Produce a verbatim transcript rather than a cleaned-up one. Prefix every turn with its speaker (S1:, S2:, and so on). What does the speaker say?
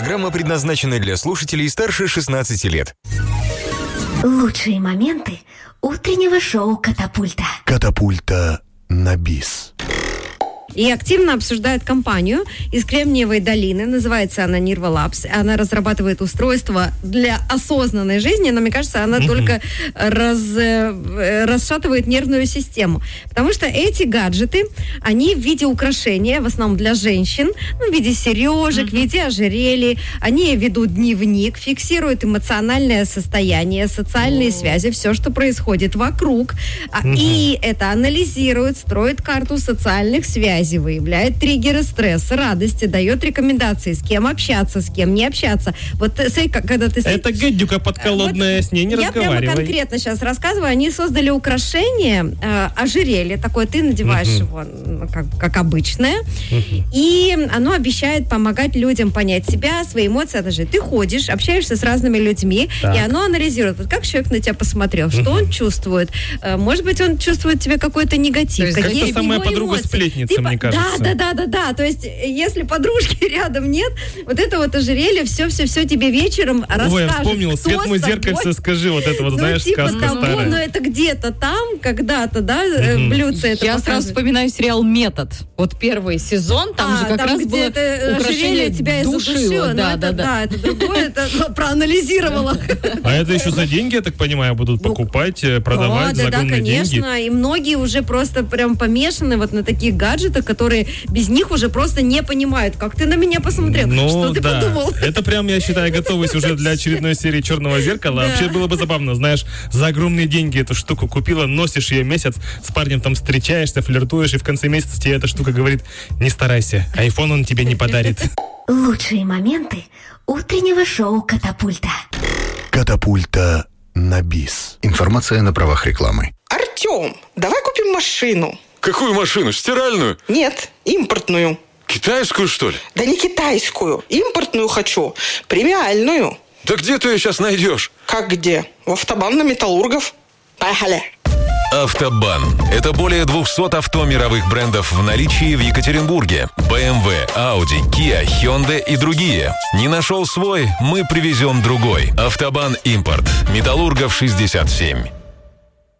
S1: Программа предназначена для слушателей старше шестнадцати лет.
S2: Лучшие моменты утреннего шоу «Катапульта».
S3: «Катапульта» на бис.
S4: И активно обсуждают компанию из Кремниевой долины. Называется она Nirva Labs. Она разрабатывает устройство для осознанной жизни, но, мне кажется, она mm-hmm. только раз, расшатывает нервную систему. Потому что эти гаджеты, они в виде украшения, в основном для женщин, ну, в виде сережек, mm-hmm. в виде ожерелий. Они ведут дневник, фиксируют эмоциональное состояние, социальные oh. связи, все, что происходит вокруг. Mm-hmm. И это анализирует, строит карту социальных связей, выявляет триггеры стресса, радости, дает рекомендации, с кем общаться, с кем не общаться. Вот, когда ты...
S5: Это гадюка подколодная, вот, с ней не
S4: я
S5: разговаривай.
S4: Я прямо конкретно сейчас рассказываю. Они создали украшение, э, ожерелье такое, ты надеваешь uh-huh. его как, как обычное, uh-huh. и оно обещает помогать людям понять себя, свои эмоции. Даже ты ходишь, общаешься с разными людьми, так. и оно анализирует, вот как человек на тебя посмотрел, uh-huh. что он чувствует. Э, может быть, он чувствует в тебе какой-то негатив.
S5: То есть это самая подруга-сплетница, типа, мне кажется.
S4: Да, да, да, да, да. То есть, если подружки рядом нет, вот это вот ожерелье все-все-все тебе вечером расскажет.
S5: Ой, я вспомнил, свет мой зеркальце, скажи, вот это вот,
S4: ну,
S5: знаешь,
S4: типа
S5: сказка
S4: того,
S5: старая.
S4: Но это где-то там, когда-то, да, mm-hmm. блюдце это
S6: Я
S4: показывает.
S6: сразу вспоминаю сериал «Метод». Вот первый сезон, там
S4: а,
S6: же как
S4: там,
S6: раз
S4: где
S6: было
S4: это ожерелье тебя
S6: душило. Да,
S4: да,
S6: да,
S4: это,
S6: да.
S4: да, это другое, это проанализировала.
S5: А это еще за деньги, я так понимаю, будут покупать, продавать за огромные деньги?
S4: Да, конечно, и многие уже просто прям помешаны вот на таких гаджетах, которые без них уже просто не понимают, как ты на меня посмотрел,
S5: ну,
S4: что ты
S5: да.
S4: подумал.
S5: Это прям, я считаю, готовый сюжет для очередной серии «Черного зеркала». Да. Вообще было бы забавно, знаешь, за огромные деньги эту штуку купила, носишь ее месяц, с парнем там встречаешься, флиртуешь, и в конце месяца тебе эта штука говорит: не старайся, айфон он тебе не подарит.
S2: Лучшие моменты утреннего шоу «Катапульта».
S3: «Катапульта» на бис.
S7: Информация на правах рекламы.
S8: Артем, давай купим машину.
S1: Какую машину? Стиральную?
S8: Нет, импортную.
S1: Китайскую, что ли?
S8: Да не китайскую. Импортную хочу. Премиальную.
S1: Да где ты ее сейчас найдешь?
S8: Как где? В Автобан на Металлургов. Поехали.
S1: Автобан. Это более двухсот авто мировых брендов в наличии в Екатеринбурге. бэ эм вэ, Audi, Kia, Hyundai и другие. Не нашел свой? Мы привезем другой. Автобан Импорт. Металлургов шестьдесят семь.